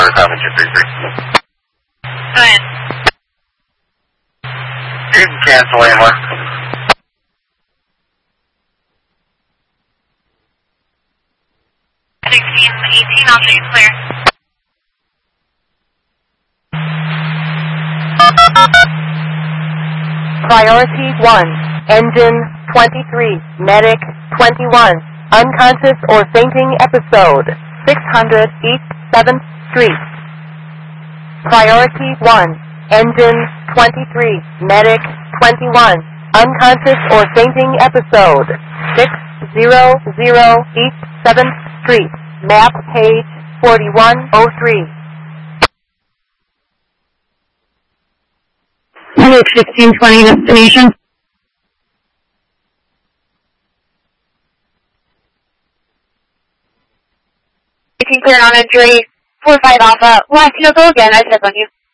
233. Go ahead. You can cancel anywhere. 1618, I'll show you clear. Priority 1, engine 23, medic 21, unconscious or fainting episode, 600 East 7th Street. Priority 1, engine 23, medic 21, unconscious or fainting episode, 600 East 7th Street, map page 4103. Medic 1620 destination. You can clear on entry 45 Alpha. Well, go again. I said on you.